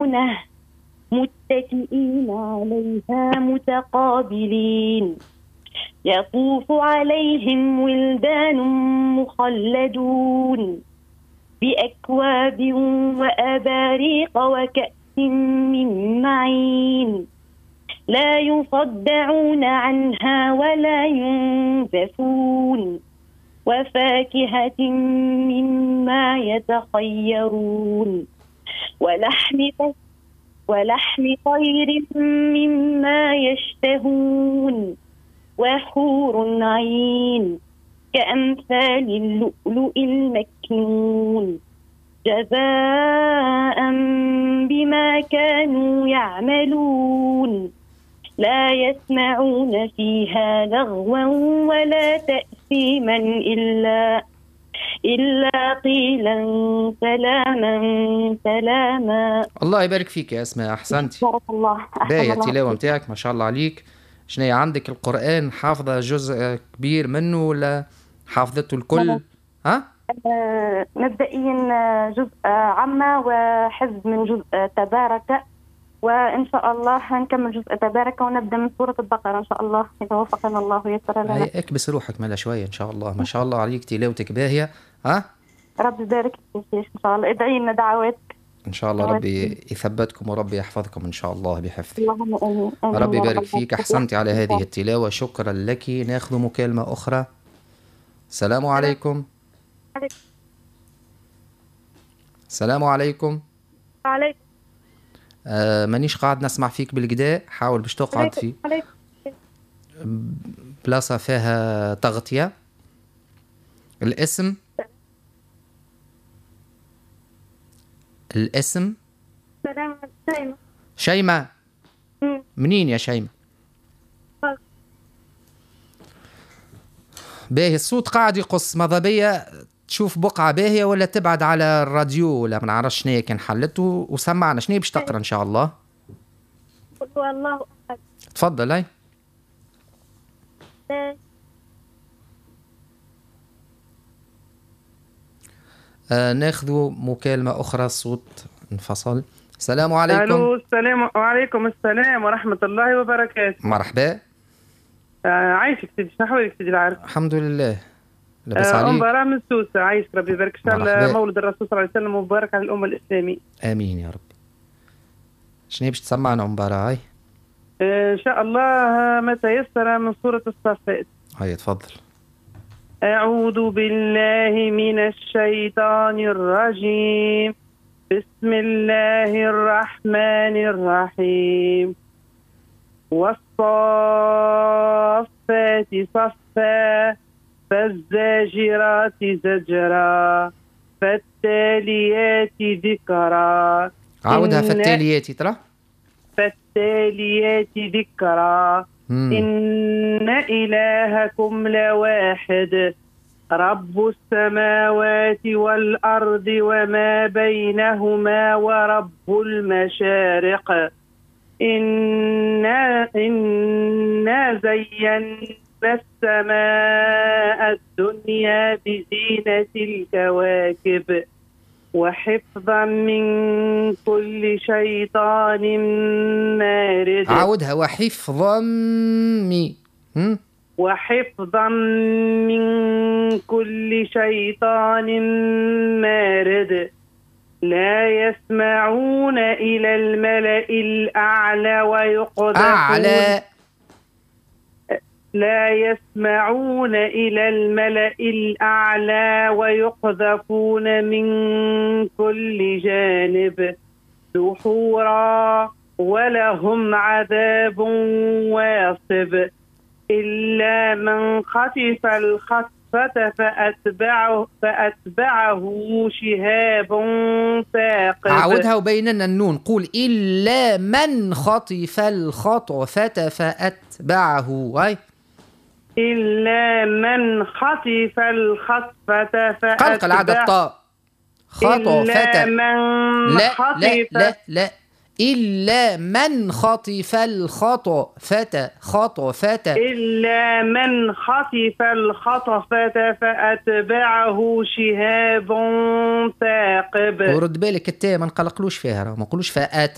يدعونه متكئين عليها متقابلين يطوف عليهم ولدان مخلدون بأكواب وأباريق وكأس من معين لا يصدعون عنها ولا ينزفون وفاكهة مما يتخيرون ولحم طير مما يشتهون وحور عين كأمثال اللؤلؤ المكنون جزاء بما كانوا يعملون لا يسمعون فيها لغوا ولا تأثيما إلا قيلا سلاما. الله يبارك فيك يا أسماء، أحسنتي. بارك الله. باهية التلاوة متاعك ما شاء الله عليك. شنو عندك القرآن حافظة جزء كبير منه ولا حافظته الكل؟ ها؟ مبدئيا جزء عامة وحفظ من جزء تبارك، وإن شاء الله نكمل جزء تبارك ونبدأ من سورة البقرة إن شاء الله إذا وفقنا الله ويسر لنا. اكبس روحك ملا شوية إن شاء الله. ما شاء الله عليك تلاوتك باهية. ها؟ ربي يبارك فيك إن شاء الله. ادعي لنا دعواتك إن شاء الله. ربي يثبتكم وربي يحفظكم إن شاء الله بحفظه. اللهم آمين. ربي يبارك فيك. أحسنتي على هذه التلاوة، شكرا لك. ناخذ مكالمة أخرى. السلام عليكم. السلام عليكم. عليكم. مانيش قاعد نسمع فيك بالقداء، حاول باش تقعد في بلاصة فيها تغطية. الاسم شيماء. منين يا شيماء؟ باهي الصوت قاعد يقص. ماذا بيا تشوف بقعة باهية ولا تبعد على الراديو ولا ما نعرفش شنو كان حلته وسمعنا شنو باش تقرا ان شاء الله. قل هو الله احد. تفضل. هاي ناخذ مكالمة أخرى. الصوت انفصل. السلام عليكم. الو. السلام عليكم. السلام ورحمة الله وبركاته. مرحبا. عايشك سيدي، شنو أحوالك سيدي العارف؟ الحمد لله. لاباس عليك؟ مباراة من سوسة. عايشك ربي يبارك. إن شاء الله مولد الرسول صلى الله عليه وسلم مبارك على الأمة الإسلامية. آمين يا رب. شنو باش تسمعنا مباراة؟ هاي إن شاء الله ما تيسر من سورة الصفات. هيا تفضل. أعوذ بالله من الشيطان الرجيم. بسم الله الرحمن الرحيم. والصافات صفا فالزاجرات زجرا فالتاليات ذكرا. عاودها. فالتاليات ترى. فالتاليات ذكرا. إن إلهكم لواحد رب السماوات والأرض وما بينهما ورب المشارق. إنا زينا السماء الدنيا بزينة الكواكب وحفظا من كل شيطان مارد. عاودها. وحفظا من كل شيطان مارد. لا يسمعون إلى الملأ الأعلى ويقذفون. لا يسمعون إلى الملأ الأعلى ويقذفون من كل جانب دحورا ولهم عذاب واصب. إلا من خطف الخطفة فأتبعه شهاب ثاقب. عودها وبيننا النون. قول إلا من خطف الخطفة فأتبعه. هاي إلا من خطف الخطفة قلقل عدد الطاء. خطفة. إلا من خطف. لا إلا من خطف الخطفة. إلا من خطف الخطفة فأتبعه شهاب ثاقب. ورد بالك التاء ما نقلقلوش فيها، ما نقولوش